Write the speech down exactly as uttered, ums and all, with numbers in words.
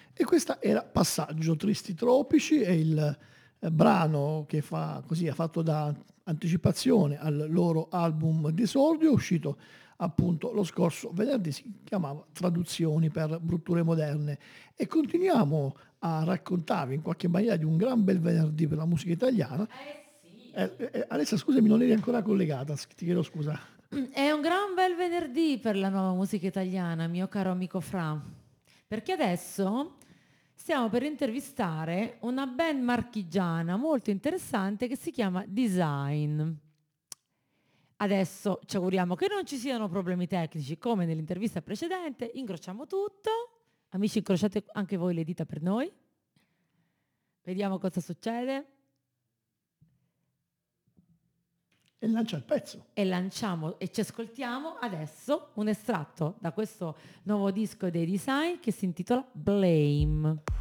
E questa era Passaggio, Tristi Tropici, è il eh, brano che fa così, ha fatto da anticipazione al loro album d'esordio, uscito appunto lo scorso venerdì, si chiamava Traduzioni per brutture moderne. E continuiamo a raccontarvi in qualche maniera di un gran bel venerdì per la musica italiana. Eh sì. Eh, eh, Alessia, scusami, non eri ancora collegata, s- ti chiedo scusa. È un gran bel venerdì per la nuova musica italiana, mio caro amico Fra, perché adesso stiamo per intervistare una band marchigiana molto interessante che si chiama Design. Adesso ci auguriamo che non ci siano problemi tecnici come nell'intervista precedente, incrociamo tutto. Amici, incrociate anche voi le dita per noi. Vediamo cosa succede. E lancia il pezzo. E lanciamo e ci ascoltiamo adesso un estratto da questo nuovo disco dei Design che si intitola Blame.